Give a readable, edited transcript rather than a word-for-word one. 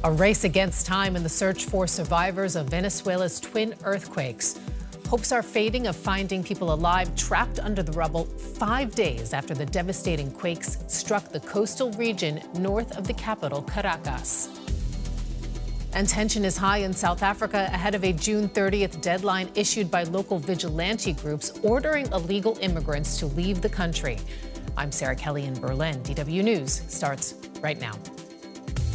A race against time in the search for survivors of Venezuela's twin earthquakes. Hopes are fading of finding people alive trapped under the rubble 5 days after the devastating quakes struck the coastal region north of the capital, Caracas. And tension is high in South Africa ahead of a June 30th deadline issued by local vigilante groups ordering illegal immigrants to leave the country. I'm Sarah Kelly in Berlin. DW News starts right now.